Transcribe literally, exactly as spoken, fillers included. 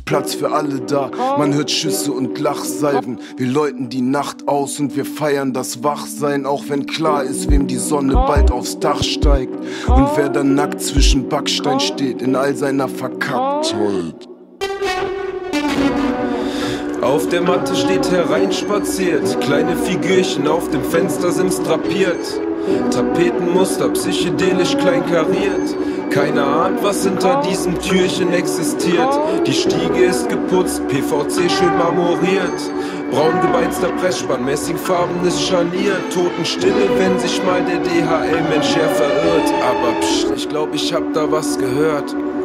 Platz für alle da. Man hört Schüsse und Lachsalven. Wir läuten die Nacht aus und wir feiern das Wachsein, auch wenn klar ist, wem die Sonne bald aufs Dach steigt und wer dann nackt zwischen Backstein steht in all seiner Verkacktheit. Auf der Matte steht hereinspaziert, kleine Figürchen auf dem Fenster sind drapiert. Tapetenmuster, psychedelisch kleinkariert. Keiner ahnt, was hinter diesem Türchen existiert. Die Stiege ist geputzt, P V C schön marmoriert. Braun gebeizter Pressspann, messingfarbenes Scharnier. Totenstille, wenn sich mal der D H L-Mensch her verirrt. Aber psch, ich glaub, ich hab da was gehört.